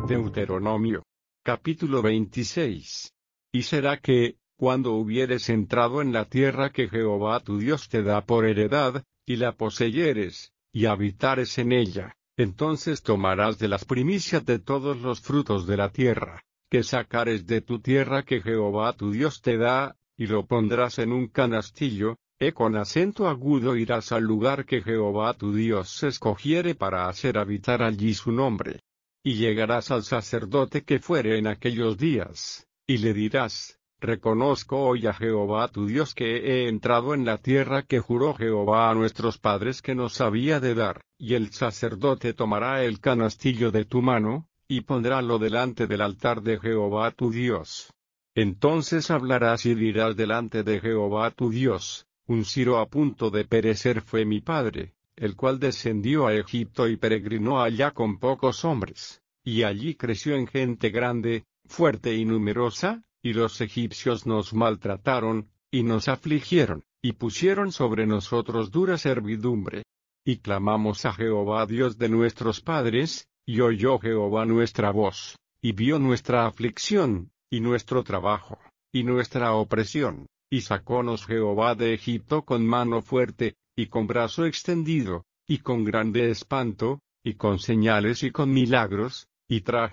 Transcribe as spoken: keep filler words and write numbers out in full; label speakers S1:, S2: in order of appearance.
S1: Deuteronomio. Capítulo veintiséis. Y será que, cuando hubieres entrado en la tierra que Jehová tu Dios te da por heredad, y la poseyeres, y habitares en ella, entonces tomarás de las primicias de todos los frutos de la tierra, que sacares de tu tierra que Jehová tu Dios te da, y lo pondrás en un canastillo, e con acento agudo irás al lugar que Jehová tu Dios escogiere para hacer habitar allí su nombre. Y llegarás al sacerdote que fuere en aquellos días, y le dirás: Reconozco hoy a Jehová tu Dios que he entrado en la tierra que juró Jehová a nuestros padres que nos había de dar, y el sacerdote tomará el canastillo de tu mano, y pondrálo delante del altar de Jehová tu Dios. Entonces hablarás y dirás delante de Jehová tu Dios: Un siro a punto de perecer fue mi padre, el cual descendió a Egipto y peregrinó allá con pocos hombres, y allí creció en gente grande, fuerte y numerosa, y los egipcios nos maltrataron, y nos afligieron, y pusieron sobre nosotros dura servidumbre. Y clamamos a Jehová Dios de nuestros padres, y oyó Jehová nuestra voz, y vio nuestra aflicción, y nuestro trabajo, y nuestra opresión, y sacónos Jehová de Egipto con mano fuerte, y con brazo extendido, y con grande espanto, y con señales y con milagros, y trajo